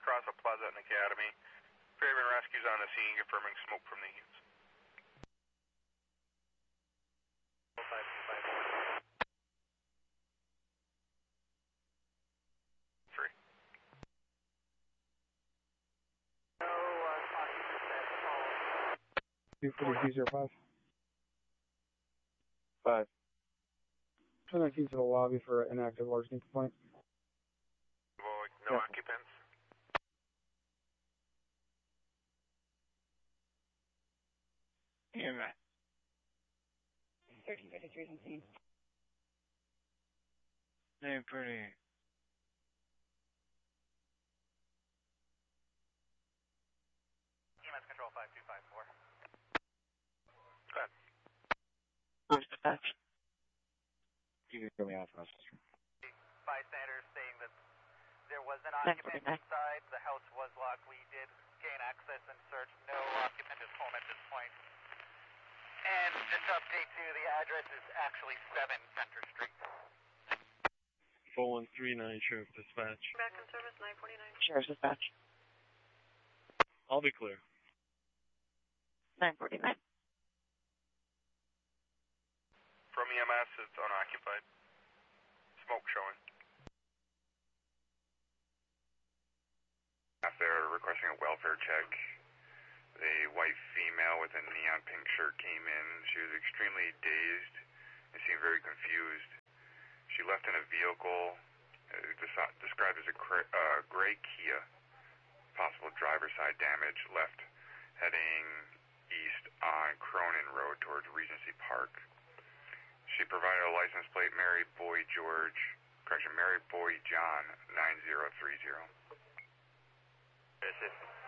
across the plaza and Academy. Fairhaven Rescue's on the scene confirming smoke from the use. 3. 24205. 5. Turn that key to the lobby for an inactive larceny complaint. No occupants. Hear that. 1353 on scene. They're pretty. EMS control 5254. Go ahead. Where's the patch? You can throw me off, officer. Bystanders saying that there was an occupant inside. The house was locked. We did gain access and search. No occupant is home at this point. And just to update you, the address is actually 7 Center Street. 4139 Sheriff Dispatch. Back in service, 949. Sheriff's Dispatch. I'll be clear. 949. From EMS, it's unoccupied. Smoke showing. They're requesting a welfare check. A white female with a neon pink shirt came in. She was extremely dazed and seemed very confused. She left in a vehicle described as a gray Kia. Possible driver's side damage. Left heading east on Cronin Road towards Regency Park. She provided a license plate Mary Boy John 9030. This is